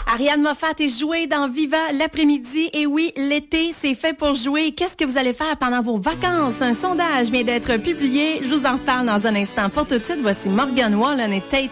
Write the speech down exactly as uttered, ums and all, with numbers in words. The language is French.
Ariane Moffat est jouée dans Viva l'après-midi. Et oui, l'été, c'est fait pour jouer. Qu'est-ce que vous allez faire pendant vos vacances? Un sondage vient d'être publié. Je vous en reparle dans un instant. Pour tout de suite, voici Morgan Wallen et Tate